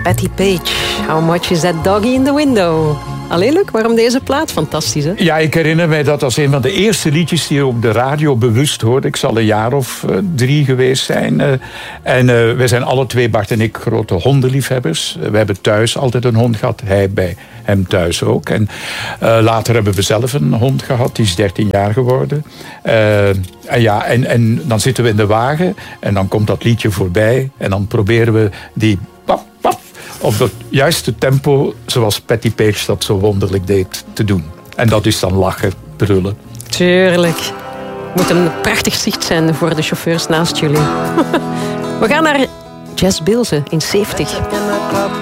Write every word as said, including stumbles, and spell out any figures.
Patti Page. How much is that doggy in the window? Allee, Luc, waarom deze plaat? Fantastisch, hè? Ja, ik herinner mij dat als een van de eerste liedjes die je op de radio bewust hoorde. Ik zal een jaar of uh, drie geweest zijn. Uh, en uh, wij zijn alle twee, Bart en ik, grote hondenliefhebbers. Uh, we hebben thuis altijd een hond gehad. Hij bij hem thuis ook. En uh, later hebben we zelf een hond gehad. Die is dertien jaar geworden. Uh, en, ja, en, en dan zitten we in de wagen. En dan komt dat liedje voorbij. En dan proberen we die... Pap, pap, op het juiste tempo, zoals Patti Page dat zo wonderlijk deed, te doen. En dat is dan lachen, brullen. Tuurlijk. Moet een prachtig zicht zijn voor de chauffeurs naast jullie. We gaan naar Jazz Bilze in zeventig.